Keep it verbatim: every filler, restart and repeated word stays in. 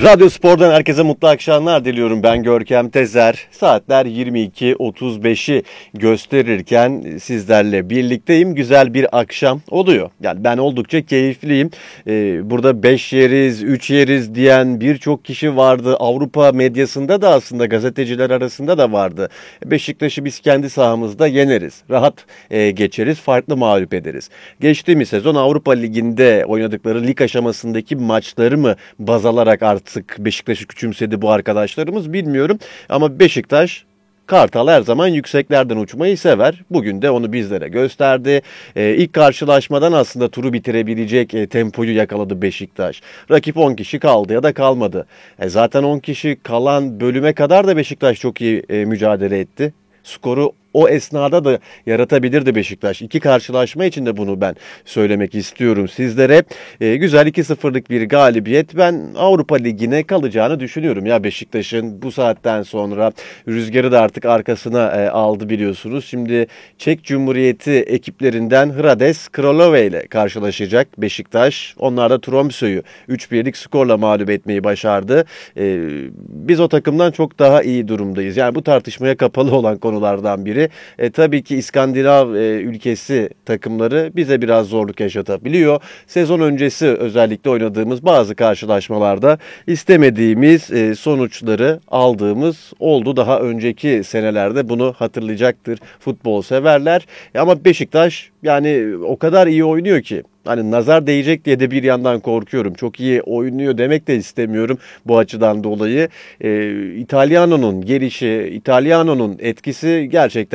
Radyo Spor'dan herkese mutlu akşamlar diliyorum. Ben Görkem Tezer. Saatler yirmi iki otuz beşi gösterirken sizlerle birlikteyim. Güzel bir akşam oluyor. Yani ben oldukça keyifliyim. Ee, burada beş yeriz, üç yeriz diyen birçok kişi vardı. Avrupa medyasında da aslında gazeteciler arasında da vardı. Beşiktaş'ı biz kendi sahamızda yeneriz. Rahat e, geçeriz, farklı mağlup ederiz. Geçtiğimiz sezon Avrupa Ligi'nde oynadıkları lig aşamasındaki maçları mı baz alarak artık Beşiktaş'ı küçümsedi bu arkadaşlarımız bilmiyorum. Ama Beşiktaş Kartal her zaman yükseklerden uçmayı sever. Bugün de onu bizlere gösterdi. Ee, ilk karşılaşmadan aslında turu bitirebilecek e, tempoyu yakaladı Beşiktaş. Rakip on kişi kaldı ya da kalmadı. E, zaten on kişi kalan bölüme kadar da Beşiktaş çok iyi e, mücadele etti. Skoru o esnada da yaratabilirdi Beşiktaş. İki karşılaşma için de bunu ben söylemek istiyorum sizlere. E, güzel iki sıfırlık bir galibiyet. Ben Avrupa Ligi'ne kalacağını düşünüyorum ya Beşiktaş'ın bu saatten sonra. Rüzgarı da artık arkasına e, aldı biliyorsunuz. Şimdi Çek Cumhuriyeti ekiplerinden Hradec Kralove ile karşılaşacak Beşiktaş. Onlar da Tromsø'yü üç birlik skorla mağlup etmeyi başardı. E, biz o takımdan çok daha iyi durumdayız. Yani bu tartışmaya kapalı olan konulardan biri. E, tabii ki İskandinav e, ülkesi takımları bize biraz zorluk yaşatabiliyor. Sezon öncesi özellikle oynadığımız bazı karşılaşmalarda istemediğimiz e, sonuçları aldığımız oldu. Daha önceki senelerde bunu hatırlayacaktır futbol severler. E, ama Beşiktaş yani o kadar iyi oynuyor ki. Hani nazar değecek diye de bir yandan korkuyorum. Çok iyi oynuyor demek de istemiyorum bu açıdan dolayı. Ee, İtalyano'nun gelişi, İtalyano'nun etkisi gerçekten